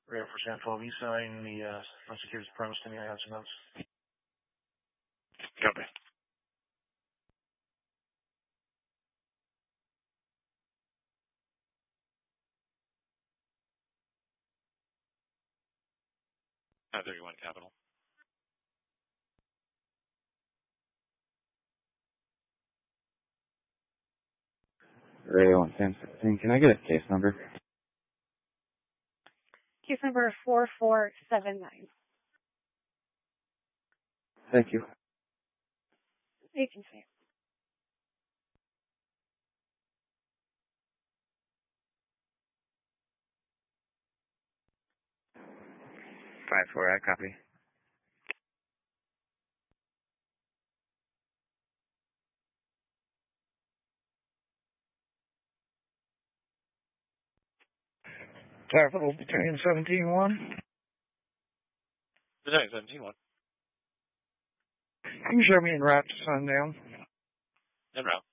Air Force Ant 12, you sign the unsecured premise to me. I have some notes. Copy. I-31 Capital. Radio 11016. Can I get a case number? Case number 4479. Thank you. Agency. Five four. I copy. Capital between 17-1. Between 17-1. Can you show me en route to Sundown? En route.